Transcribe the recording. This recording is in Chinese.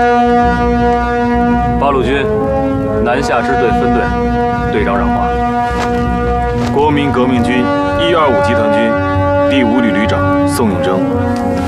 八路军南下支队分队，队长让话。 国民革命军125集团军第5旅旅长宋应征。